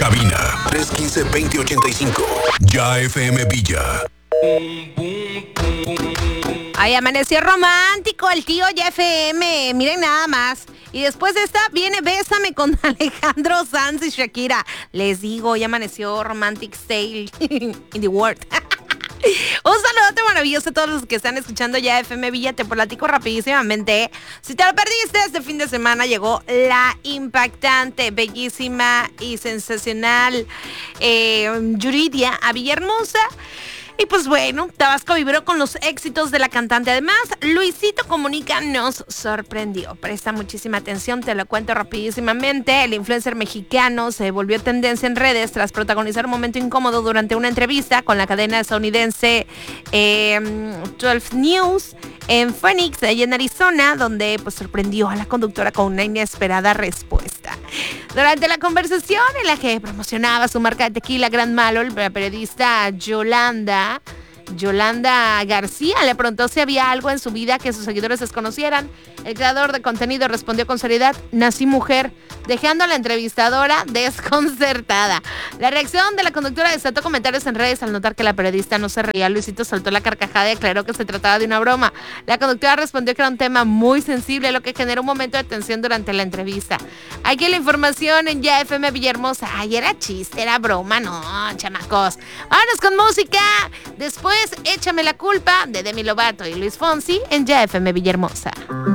Cabina 315-2085. Ya FM Villa. Ay, amaneció romántico el tío Ya FM. Miren nada más. Y después de esta viene Bésame con Alejandro Sanz y Shakira. Les digo, ya amaneció romantic style in the world. Un saludo maravilloso a todos los que están escuchando Ya FM Villa. Te platico rapidísimamente. Si te lo perdiste, este fin de semana llegó la impactante, bellísima y sensacional Yuridia a Villahermosa. Y pues bueno, Tabasco vibró con los éxitos de la cantante. Además, Luisito Comunica nos sorprendió. Presta muchísima atención, te lo cuento rapidísimamente. El influencer mexicano se volvió tendencia en redes tras protagonizar un momento incómodo durante una entrevista con la cadena estadounidense 12 News en Phoenix, allá en Arizona, donde pues sorprendió a la conductora con una inesperada respuesta. Durante la conversación en la que promocionaba su marca de tequila Gran Malo, la periodista Yolanda García le preguntó si había algo en su vida que sus seguidores desconocieran. El creador de contenido respondió con seriedad: nací mujer, dejando a la entrevistadora desconcertada. La reacción de la conductora desató comentarios en redes al notar que la periodista no se reía. Luisito soltó la carcajada y aclaró que se trataba de una broma. La conductora respondió que era un tema muy sensible, lo que generó un momento de tensión durante la entrevista. Aquí la información en Ya FM Villahermosa. Ay, era chiste, era broma, no, chamacos. Vámonos con música. Después, Échame la culpa de Demi Lovato y Luis Fonsi en Ya FM Villahermosa.